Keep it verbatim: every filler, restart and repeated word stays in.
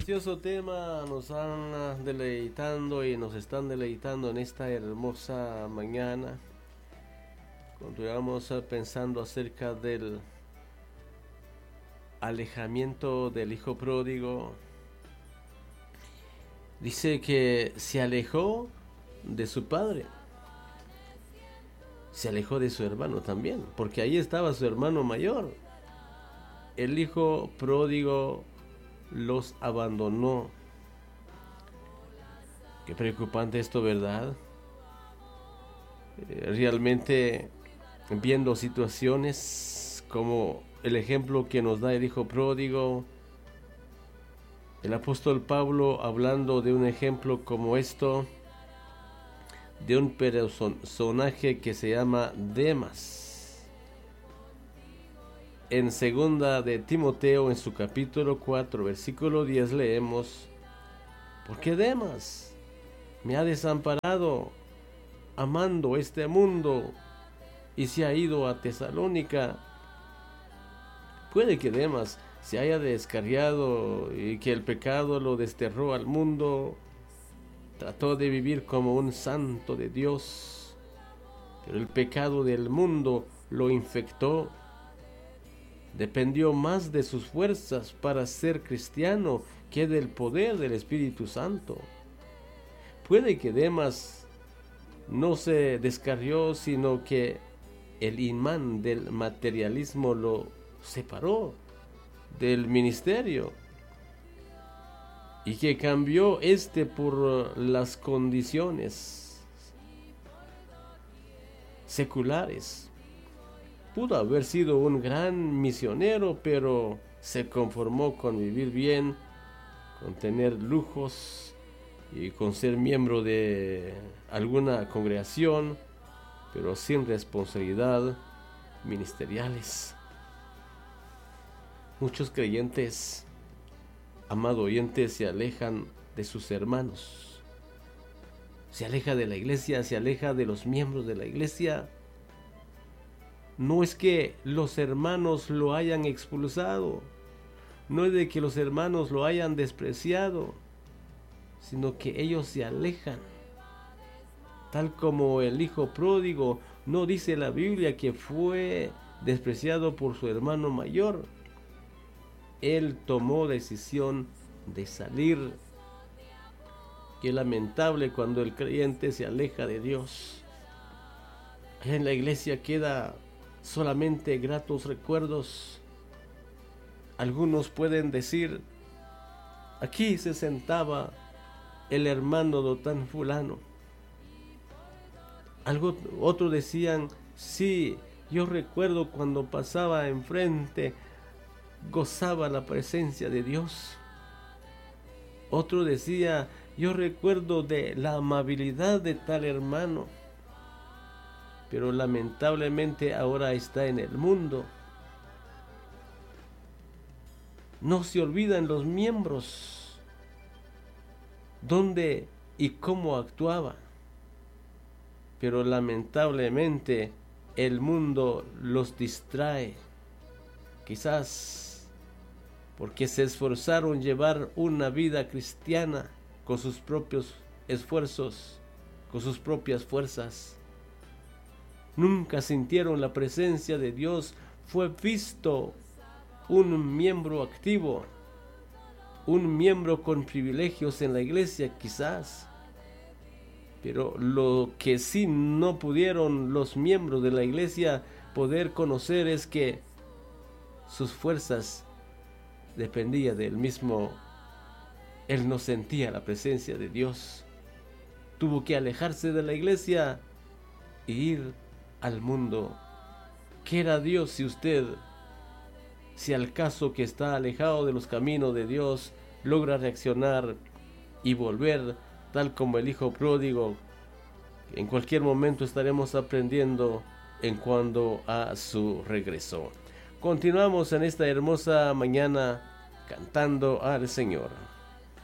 Precioso tema, nos han ah, deleitando y nos están deleitando en esta hermosa mañana. Continuamos ah, pensando acerca del alejamiento del hijo pródigo. Dice que se alejó de su padre, se alejó de su hermano también, porque ahí estaba su hermano mayor. El hijo pródigo los abandonó. Qué preocupante esto, ¿verdad? Eh, realmente viendo situaciones como el ejemplo que nos da el hijo pródigo, el apóstol Pablo hablando de un ejemplo como esto, de un personaje que se llama Demas. En segunda de Timoteo, en su capítulo cuatro, versículo diez, leemos: porque Demas me ha desamparado, amando este mundo, y se ha ido a Tesalónica. Puede que Demas se haya descarriado y que el pecado lo desterró al mundo. Trató de vivir como un santo de Dios, pero el pecado del mundo lo infectó. Dependió más de sus fuerzas para ser cristiano que del poder del Espíritu Santo. Puede que Demas no se descarrió, sino que el imán del materialismo lo separó del ministerio y que cambió este por las condiciones seculares. Pudo haber sido un gran misionero, pero se conformó con vivir bien, con tener lujos y con ser miembro de alguna congregación, pero sin responsabilidad ministeriales. Muchos creyentes, amado oyente, se alejan de sus hermanos, se aleja de la iglesia, se aleja de los miembros de la iglesia. No es que los hermanos lo hayan expulsado, no es de que los hermanos lo hayan despreciado, sino que ellos se alejan. Tal como el hijo pródigo, no dice la Biblia que fue despreciado por su hermano mayor. Él tomó decisión de salir. Qué lamentable cuando el creyente se aleja de Dios. En la iglesia queda solamente gratos recuerdos. Algunos pueden decir: aquí se sentaba el hermano Dotán fulano. Algo, otros decían: sí, yo recuerdo cuando pasaba enfrente, gozaba la presencia de Dios. Otro decía: yo recuerdo de la amabilidad de tal hermano. Pero lamentablemente ahora está en el mundo. No se olvidan los miembros, dónde y cómo actuaba. Pero lamentablemente el mundo los distrae. Quizás porque se esforzaron en llevar una vida cristiana con sus propios esfuerzos, con sus propias fuerzas. Nunca sintieron la presencia de Dios. Fue visto un miembro activo, un miembro con privilegios en la iglesia quizás. Pero lo que sí no pudieron los miembros de la iglesia poder conocer es que sus fuerzas dependían del mismo. Él no sentía la presencia de Dios. Tuvo que alejarse de la iglesia e ir al mundo. ¿Qué era Dios si usted, si al caso que está alejado de los caminos de Dios, logra reaccionar y volver tal como el hijo pródigo? En cualquier momento estaremos aprendiendo en cuanto a su regreso. Continuamos en esta hermosa mañana cantando al Señor.